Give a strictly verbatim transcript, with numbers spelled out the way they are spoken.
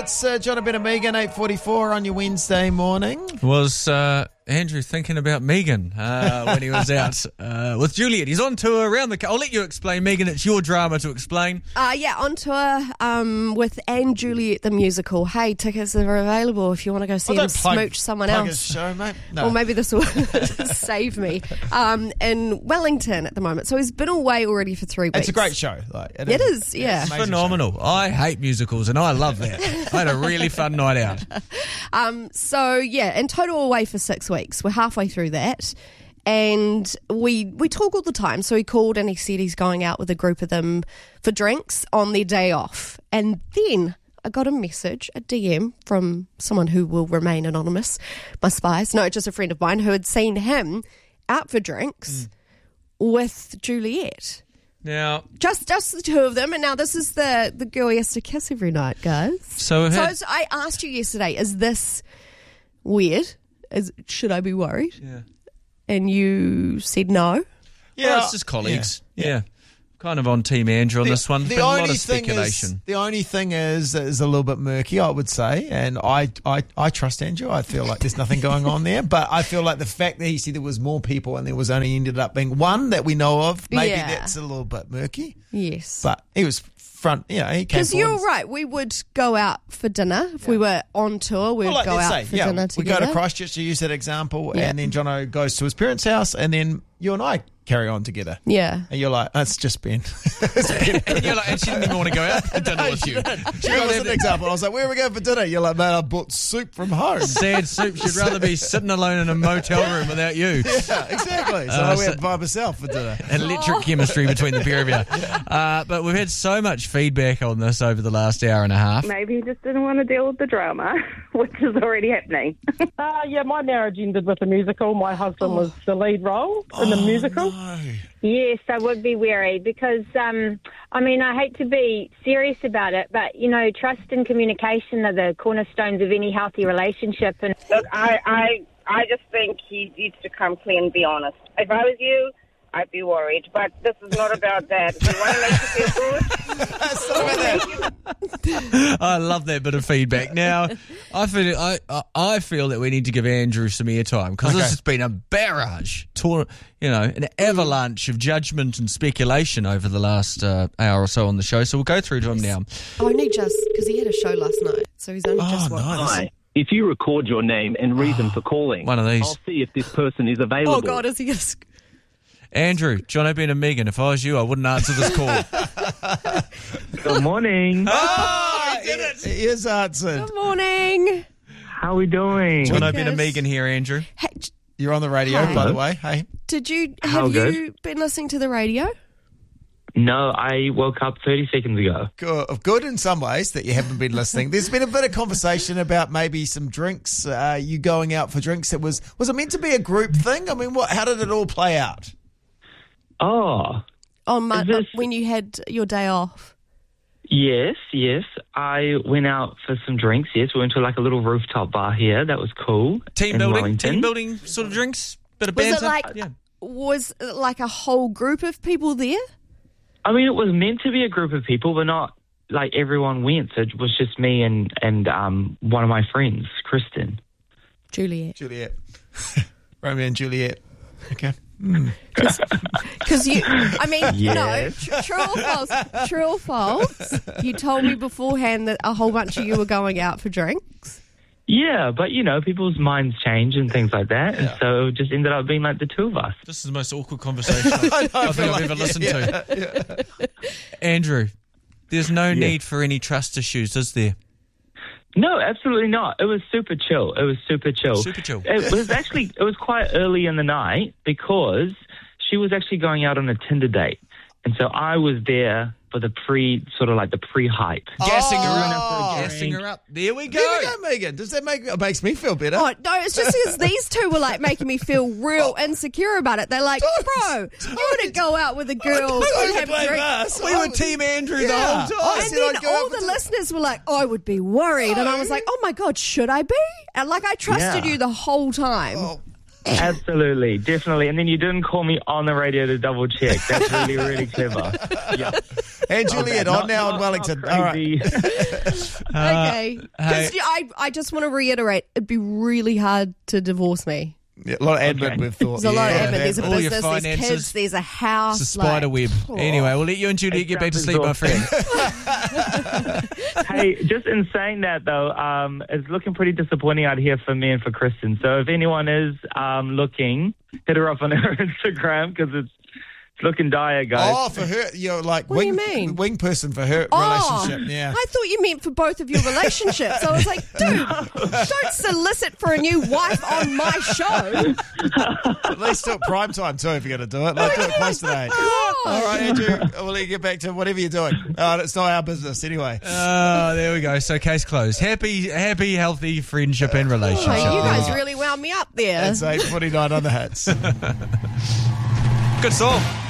It's uh, John and Megan, eight forty-four on your Wednesday morning. Was uh, Andrew thinking about Megan uh, when he was out uh, with Juliet? He's on tour around the... I'll let you explain, Megan. It's your drama to explain. Uh, yeah, on tour um, with Anne Juliet the musical. Hey, tickets are available if you want to go see Well, him don't plug- smooch someone plug else. his show, mate. No. Or maybe this will save me. Um, in Wellington at the moment. So he's been away already for three weeks. It's a great show. Like, It is, yeah. It's an amazing Phenomenal. show. I hate musicals and I love that. I had a really fun night out. Um, so, yeah, in total away for six weeks. We're halfway through that. And we we talk all the time. So he called and he said he's going out with a group of them for drinks on their day off. And then I got a message, a D M from someone who will remain anonymous, my spies. No, just a friend of mine who had seen him out for drinks mm. with Juliet. Now, Just just the two of them, and now this is the, the girl he has to kiss every night, guys. so, So had, it's- I asked you yesterday, is this weird? Is, should I be worried? yeah. And you said no. Yeah, Well, it's just colleagues. Yeah. Yeah. Kind of on Team Andrew on this one. The Been a lot only of thing speculation. is, the only thing is, is a little bit murky, I would say, and I, I, I trust Andrew. I feel like there's nothing going on there, but I feel like the fact that he said there was more people and there was only ended up being one that we know of, maybe Yeah. that's a little bit murky. Yes. But he was front, you know, he came Because forward you're and- right, we would go out for dinner. If we were on tour, we would Well, like, go let's out say, for yeah, dinner we together. go to Christchurch to use that example, Yeah. and then Jono goes to his parents' house, and then you and I carry on together. Yeah. And you're like, that's just Ben. and, you're like, and she didn't even want to go out for dinner with you. That was an example. I was like, where are we going for dinner? You're like, man, I bought soup from home. Sad soup. She'd rather be sitting alone in a motel room without you. Yeah, exactly. So Uh, I so- went by myself for dinner. Electric chemistry between the pair of you. Uh, but we've had so much feedback on this over the last hour and a half. Maybe he just didn't want to deal with the drama, which is already happening. Uh, yeah, my marriage ended with a musical. My husband was the lead role in the musical. No. Yes, I would be wary because, um, I mean, I hate to be serious about it, but, you know, trust and communication are the cornerstones of any healthy relationship. And Look, I, I, I just think he needs to come clean and be honest. If I was you, I'd be worried. But this is not about that. If you want to make you feel good, That's not about that. I love that bit of feedback. Now, I feel I I- I feel that we need to give Andrew some airtime because Okay. this has been a barrage, tor- you know, an avalanche of judgment and speculation over the last uh, hour or so on the show. So we'll go through to him now. Only just because he had a show last night. So he's only Oh, just woken nice. up. Hi. If you record your name and reason for calling, One of these. I'll see if this person is available. Oh, God, is he going to... Andrew, John O'Brien and Megan, if I was you, I wouldn't answer this call. Good morning. Oh, he did it. He is answered. Good morning. How are we doing? John Good. O'Brien and Megan here, Andrew. Hey, You're on the radio, Hi. by the way. Hey. did you... How Have good? you been listening to the radio? No, I woke up thirty seconds ago. Good, good in some ways that you haven't been listening. There's been a bit of conversation about maybe some drinks, uh, you going out for drinks. It was was it meant to be a group thing? I mean, what? How did it all play out? Oh, On Mon- Is this- when you had your day off? yes, yes. I went out for some drinks, yes. We went to like a little rooftop bar here. That was cool. Team in building, Wellington. team building sort of drinks, bit of Was banter. it like... yeah. Was it like a whole group of people there? I mean, it was meant to be a group of people, but not like everyone went. So it was just me and, and um, one of my friends, Kristen. Juliet. Juliet. Romeo and Juliet. Okay. Because you, I mean, Yes. no, tr- true or false? True or false? You told me beforehand that a whole bunch of you were going out for drinks. Yeah, but you know, people's minds change and things like that, and so it just ended up being like the two of us. This is the most awkward conversation I, I think feel I've like- ever yeah, listened yeah, to. Andrew, there's no need for any trust issues, is there? No, absolutely not. It was super chill. It was super chill. Super chill. It was actually it was quite early in the night because she was actually going out on a Tinder date, and so I was there for the pre sort of like the pre-hype. Gassing her Oh. up. Gassing her up. There we go. There we go, Megan. Does that make it makes me feel better? Oh, no, it's just because these two were like making me feel real insecure about it. They're like, bro, you wouldn't go out with a girl Don't and have a blame drink. us. We were Team Andrew the Yeah. whole time. I And said then I'd go all out for the the- listeners were like, I would be worried. And I was like, oh my God, should I be? And like, I trusted Yeah. you the whole time. Oh. Absolutely, definitely. And then you didn't call me on the radio to double check. That's really, really clever. Yeah. And Juliet, Not on now not- in Wellington. not All right. crazy. Okay. hey. Because I, I just want to reiterate, it'd be really hard to divorce me. Yeah, a lot of admin Okay. we've thought. There's a lot Yeah, of admin. There's a All your business, there's finances. kids, there's a house. It's a spider like, web. oh. Anyway, we'll let you and Juliet get back to It sleep, my sounds friend. Hey, just in saying that though, um, it's looking pretty disappointing out here for me and for Kristen. So if anyone is um, looking, hit her up on her Instagram because it's, it's looking dire, guys. Oh, for her, you're like What do wing, you mean? wing person for her Oh, relationship. Yeah. I thought you meant for both of your relationships. I was like, dude, don't solicit for a new wife on my show. At least do it prime time too if you're going to do it. Like, do it close to that. All right, Andrew, we'll let you get back to whatever you're doing. Uh, it's not our business anyway. Oh, there we go. So case closed. Happy, happy, healthy friendship and relationship. Oh, you There we guys go. really wound me up there. It's eight forty-nine on the hits. Good song.